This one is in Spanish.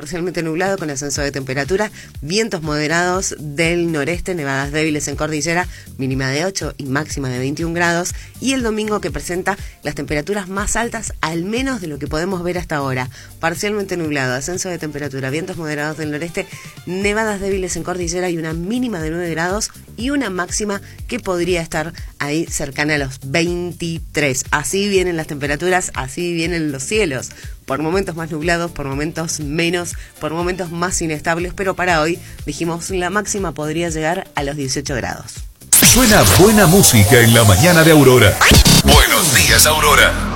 parcialmente nublado con ascenso de temperatura, vientos moderados del noreste, nevadas débiles en cordillera, mínima de 8 y máxima de 21 grados. Y el domingo, que presenta las temperaturas más altas, al menos de lo que podemos ver hasta ahora. Parcialmente nublado, ascenso de temperatura, vientos moderados del noreste, nevadas débiles en cordillera y una mínima de 9 grados y una máxima que podría estar ahí cercana a los 23. Así vienen las temperaturas, así vienen los cielos. Por momentos más nublados, por momentos menos, por momentos más inestables, pero para hoy, dijimos, la máxima podría llegar a los 18 grados. Suena buena música en la mañana de Aurora. Buenos días, Aurora.